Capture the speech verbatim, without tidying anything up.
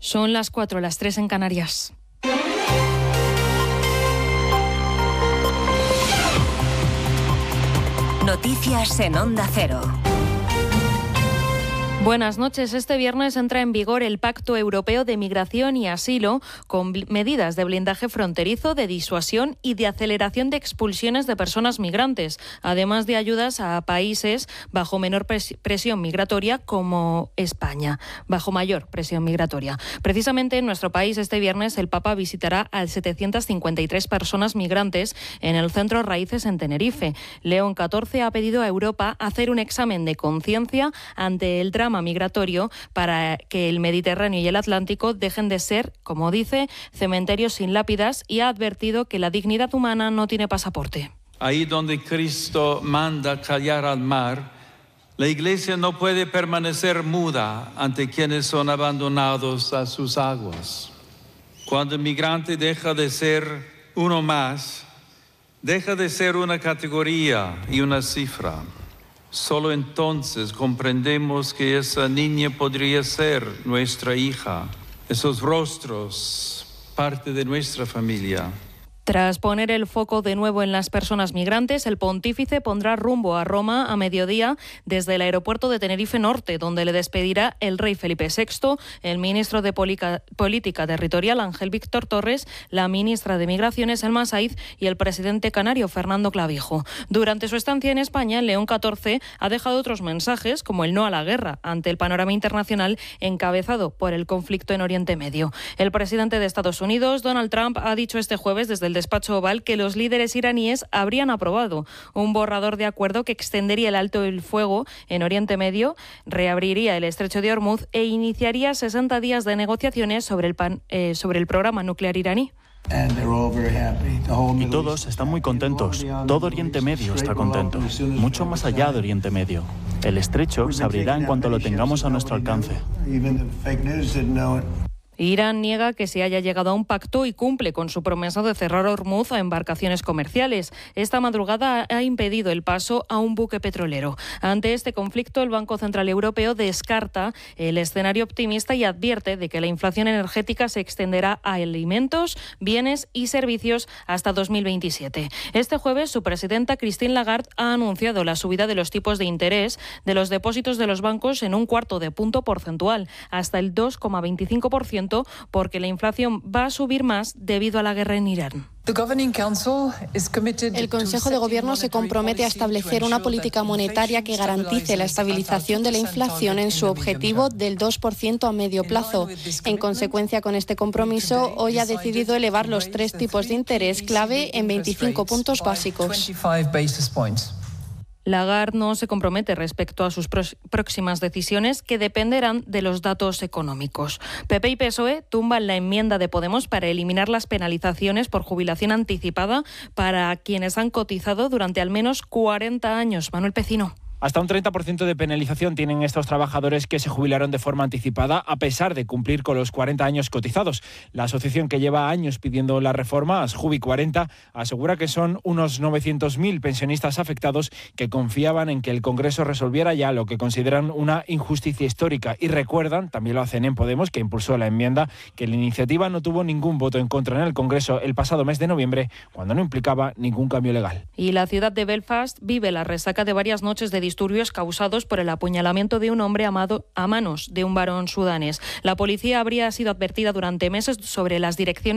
Son las cuatro, las tres en Canarias. Noticias en Onda Cero. Buenas noches. Este viernes entra en vigor el Pacto Europeo de Migración y Asilo, con medidas de blindaje fronterizo, de disuasión y de aceleración de expulsiones de personas migrantes, además de ayudas a países bajo menor presión migratoria como España, bajo mayor presión migratoria. Precisamente en nuestro país este viernes el Papa visitará a setecientas cincuenta y tres personas migrantes en el Centro Raíces en Tenerife. León catorce ha pedido a Europa hacer un examen de conciencia ante el drama migratorio para que el Mediterráneo y el Atlántico dejen de ser, como dice, cementerios sin lápidas, y ha advertido que la dignidad humana no tiene pasaporte. Ahí donde Cristo manda callar al mar, la Iglesia no puede permanecer muda ante quienes son abandonados a sus aguas. Cuando el migrante deja de ser uno más, deja de ser una categoría y una cifra. Solo entonces comprendemos que esa niña podría ser nuestra hija, esos rostros, parte de nuestra familia. Tras poner el foco de nuevo en las personas migrantes, el pontífice pondrá rumbo a Roma a mediodía desde el aeropuerto de Tenerife Norte, donde le despedirá el rey Felipe sexto, el ministro de Polica, Política Territorial Ángel Víctor Torres, la ministra de Migraciones Elma Saiz y el presidente canario Fernando Clavijo. Durante su estancia en España, León catorce ha dejado otros mensajes, como el no a la guerra, ante el panorama internacional encabezado por el conflicto en Oriente Medio. El presidente de Estados Unidos, Donald Trump, ha dicho este jueves desde el despacho Oval que los líderes iraníes habrían aprobado un borrador de acuerdo que extendería el alto el fuego en Oriente Medio, reabriría el estrecho de Hormuz e iniciaría sesenta días de negociaciones sobre el, pan, eh, sobre el programa nuclear iraní. Y todos están muy contentos. Todo Oriente Medio está contento. Mucho más allá de Oriente Medio. El estrecho se abrirá en cuanto lo tengamos a nuestro alcance. Irán niega que se haya llegado a un pacto y cumple con su promesa de cerrar Hormuz a embarcaciones comerciales. Esta madrugada ha impedido el paso a un buque petrolero. Ante este conflicto, el Banco Central Europeo descarta el escenario optimista y advierte de que la inflación energética se extenderá a alimentos, bienes y servicios hasta dos mil veintisiete. Este jueves, su presidenta Christine Lagarde ha anunciado la subida de los tipos de interés de los depósitos de los bancos en un cuarto de punto porcentual, hasta el dos coma veinticinco por ciento, porque la inflación va a subir más debido a la guerra en Irán. El Consejo de Gobierno se compromete a establecer una política monetaria que garantice la estabilización de la inflación en su objetivo del dos por ciento a medio plazo. En consecuencia con este compromiso, hoy ha decidido elevar los tres tipos de interés clave en veinticinco puntos básicos. Lagarde no se compromete respecto a sus próximas decisiones, que dependerán de los datos económicos. P P y P S O E tumban la enmienda de Podemos para eliminar las penalizaciones por jubilación anticipada para quienes han cotizado durante al menos cuarenta años. Manuel Pecino. Hasta un treinta por ciento de penalización tienen estos trabajadores que se jubilaron de forma anticipada a pesar de cumplir con los cuarenta años cotizados. La asociación que lleva años pidiendo la reforma, Asjubi cuarenta, asegura que son unos novecientos mil pensionistas afectados que confiaban en que el Congreso resolviera ya lo que consideran una injusticia histórica y recuerdan, también lo hacen en Podemos, que impulsó la enmienda, que la iniciativa no tuvo ningún voto en contra en el Congreso el pasado mes de noviembre, cuando no implicaba ningún cambio legal. Y la ciudad de Belfast vive la resaca de varias noches de disturbios causados por el apuñalamiento de un hombre amado a manos de un varón sudanés. La policía habría sido advertida durante meses sobre las direcciones